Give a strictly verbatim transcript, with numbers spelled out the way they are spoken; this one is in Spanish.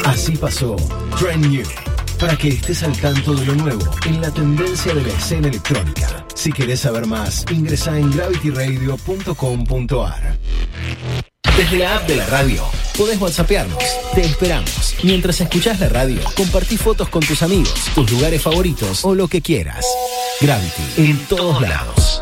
Así pasó Trend New, para que estés al tanto de lo nuevo en la tendencia de la escena electrónica. Si querés saber más, ingresa en gravity radio punto com punto a r. Desde la app de la radio, podés whatsappearnos. Te esperamos. Mientras escuchás la radio, compartí fotos con tus amigos, tus lugares favoritos o lo que quieras. Gravity, en todos lados.